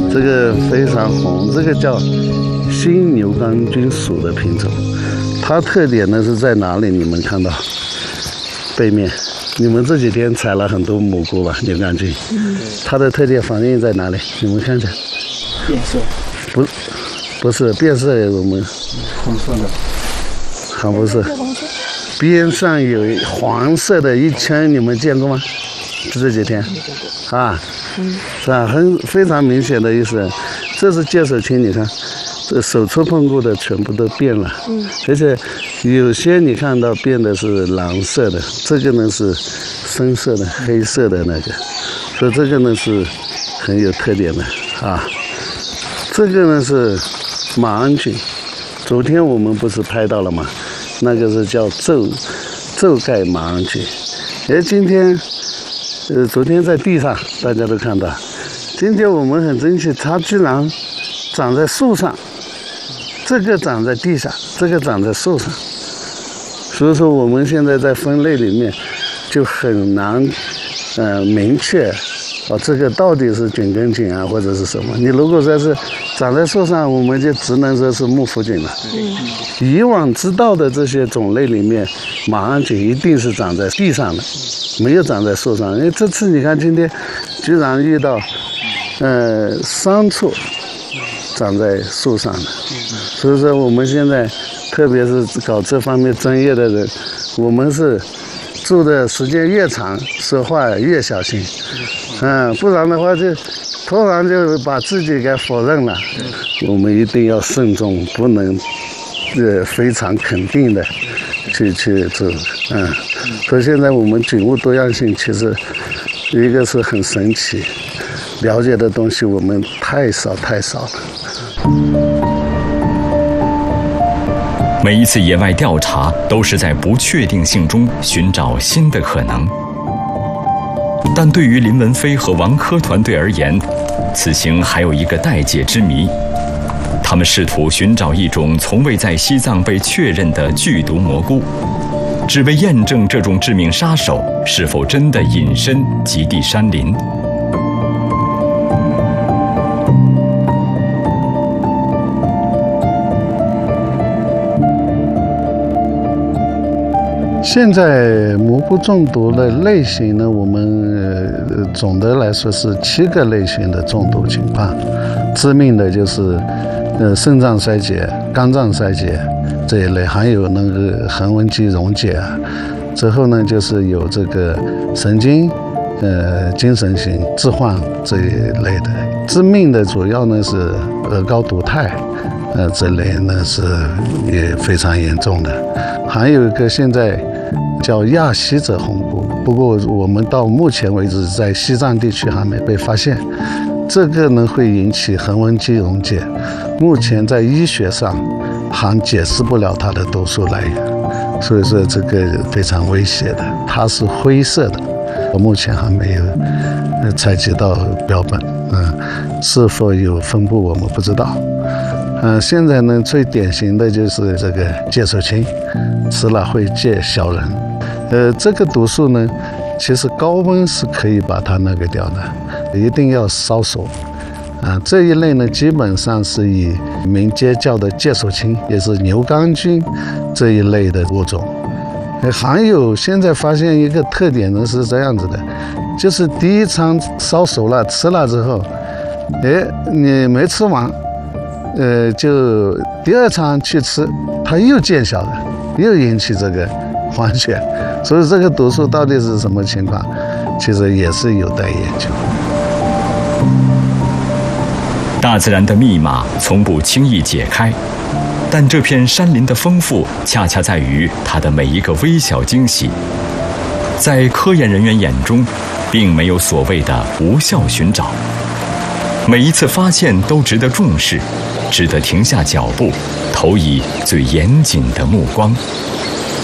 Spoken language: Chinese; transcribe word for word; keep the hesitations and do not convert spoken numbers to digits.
这个非常红，这个叫新牛肝菌属的品种。它特点呢是在哪里？你们看到背面，你们这几天采了很多蘑菇吧？牛肝菌，它的特点反映在哪里？你们看看， 变色， 不，不是变色，我们红色的， 还不是，边上有黄色的一圈，你们见过吗？这几天，啊，是吧？很非常明显的意思，这是介手青，你看。这手触碰过的全部都变了，嗯，而且有些你看到变的是蓝色的，这个呢是深色的、黑色的那个，所以这个呢是很有特点的啊。这个呢是马鞍菌，昨天我们不是拍到了吗？那个是叫皱皱盖马鞍菌，而今天，呃，昨天在地上大家都看到，今天我们很珍惜，它居然长在树上。这个长在地上，这个长在树上，所以说我们现在在分类里面就很难，呃，明确，哦，这个到底是菌根菌啊，或者是什么？你如果说是长在树上，我们就只能说是木腐菌了。嗯。以往知道的这些种类里面，马鞍菌一定是长在地上的，没有长在树上。因为这次你看今天居然遇到，呃，三处长在树上的。所以说我们现在，特别是搞这方面专业的人，我们是住的时间越长，说话越小心，嗯，不然的话就突然就把自己给否认了。我们一定要慎重，不能呃非常肯定的去去做，嗯。所以现在我们菌物多样性其实一个是很神奇，了解的东西我们太少太少了。 每一次野外调查都是在不确定性中寻找新的可能，但对于林文飞和王珂团队而言，此行还有一个待解之谜。他们试图寻找一种从未在西藏被确认的剧毒蘑菇，只为验证这种致命杀手是否真的隐身极地山林。 现在蘑菇中毒的类型呢，我们呃总的来说是七个类型的中毒情况，致命的就是呃肾脏衰竭、肝脏衰竭这一类，还有那个横纹肌溶解啊，之后呢就是有这个神经、呃精神型置换这一类的，致命的主要呢是鹅膏毒肽。呃，这类呢是也非常严重的，还有一个现在叫亚希者红菇，不过我们到目前为止在西藏地区还没被发现。这个呢会引起横纹肌溶解，目前在医学上还解释不了它的毒素来源，所以说这个非常危险的。它是灰色的，目前还没有采集到标本，嗯，是否有分布我们不知道。嗯、呃，现在呢，最典型的就是这个介手青，吃了会介小人。呃，这个毒素呢，其实高温是可以把它那个掉的，一定要烧熟。啊、呃，这一类呢，基本上是以民间叫的介手青，也是牛肝菌这一类的物种。呃，还有现在发现一个特点呢是这样子的，就是第一餐烧熟了吃了之后，哎，你没吃完。呃，就第二餐去吃，它又见小人，又引起这个黄疸，所以这个毒素到底是什么情况，其实也是有待研究。 大自然的密码从不轻易解开，但这片山林的丰富，恰恰在于它的每一个微小惊喜。在科研人员眼中，并没有所谓的无效寻找，每一次发现都值得重视。值得停下脚步，投以最严谨的目光。